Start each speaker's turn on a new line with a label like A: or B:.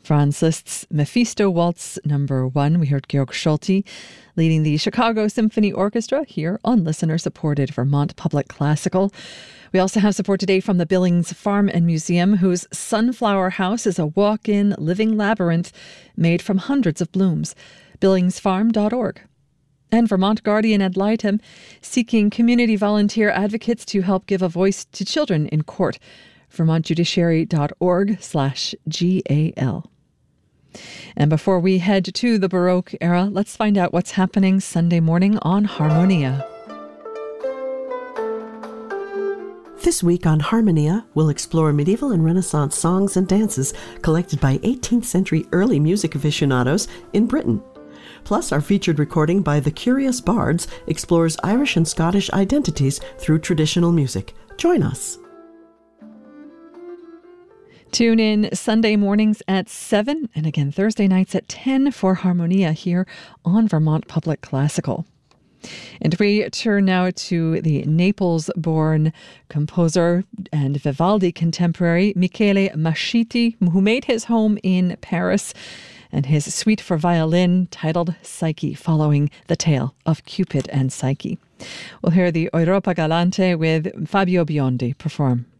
A: Franz Liszt's Mephisto Waltz No. 1. We heard Georg Schulte leading the Chicago Symphony Orchestra here on listener-supported Vermont Public Classical. We also have support today from the Billings Farm and Museum, whose Sunflower House is a walk-in living labyrinth made from hundreds of blooms. BillingsFarm.org. And Vermont Guardian ad litem, seeking community volunteer advocates to help give a voice to children in court. VermontJudiciary.org/GAL. And before we head to the Baroque era, let's find out what's happening Sunday morning on Harmonia.
B: This week on Harmonia, we'll explore medieval and Renaissance songs and dances collected by 18th century early music aficionados in Britain. Plus, our featured recording by The Curious Bards explores Irish and Scottish identities through traditional music. Join us.
A: Tune in Sunday mornings at 7 and again Thursday nights at 10 for Harmonia here on Vermont Public Classical. And we turn now to the Naples-born composer and Vivaldi contemporary Michele Mascitti, who made his home in Paris, and his suite for violin titled Psyche, following the tale of Cupid and Psyche. We'll hear the Europa Galante with Fabio Biondi perform.